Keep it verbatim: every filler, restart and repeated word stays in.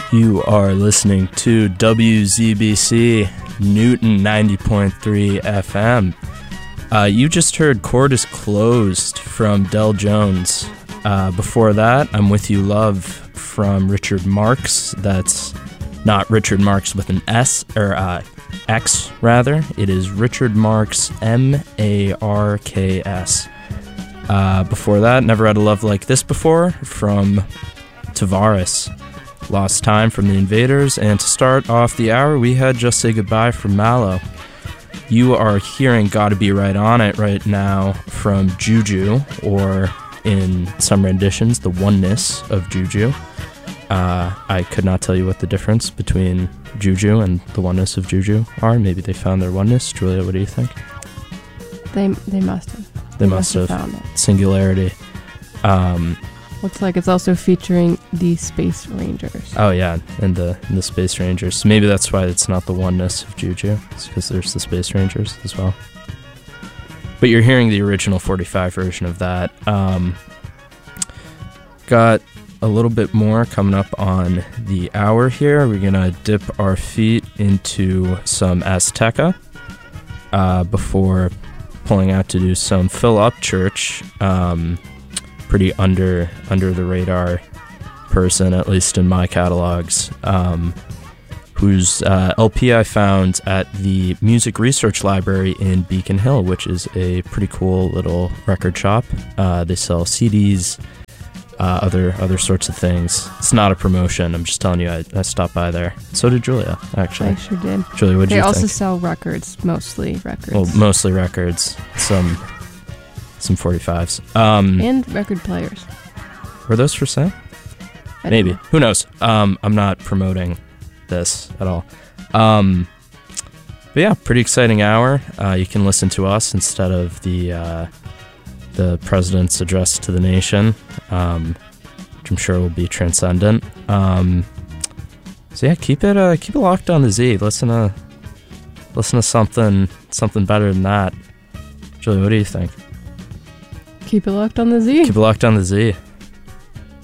You are listening to W Z B C Newton ninety point three F M. Uh, you just heard Court is Closed from Del Jones. Uh, before that, I'm With You Love from Richard Marx. That's not Richard Marx with an S, or uh, X rather. It is Richard Marx, M A R K S. Uh, before that, Never Had a Love Like This Before from Tavares. Lost Time from the Invaders. And to start off the hour, we had Just Say Goodbye from Mallow. You are hearing Gotta Be Right On It right now from Juju, or in some renditions, the oneness of Juju. Uh, I could not tell you what the difference between Juju and the oneness of Juju are. Maybe they found their oneness. Julia, what do you think? They they must have. They, they must, must have, have found it. Singularity. Um, Looks like it's also featuring the Space Rangers. Oh yeah, and the and the Space Rangers. So maybe that's why it's not the oneness of Juju. It's because there's the Space Rangers as well. But you're hearing the original forty-five version of that. Um, got a little bit more coming up on the hour here. We're gonna dip our feet into some Azteca uh, before pulling out to do some Phil Upchurch. Um, pretty under under the radar person, at least in my catalogs, um, whose uh, L P I found at the Music Research Library in Beacon Hill, which is a pretty cool little record shop. Uh, they sell C Ds, uh, other other sorts of things. It's not a promotion. I'm just telling you, I, I stopped by there. So did Julia, actually. I sure did. Julia, what did you think? They also sell records, mostly records. Well, mostly records. Some... Some forty-fives. Um, and record players. Were those for sale? Maybe. Know. Who knows? Um, I'm not promoting this at all. Um, but yeah, pretty exciting hour. Uh, you can listen to us instead of the uh, the president's address to the nation, um, which I'm sure will be transcendent. Um, so yeah, keep it uh, keep it locked on the Z. Listen to listen to something something better than that. Julie, what do you think? Keep it locked on the Z. Keep it locked on the Z.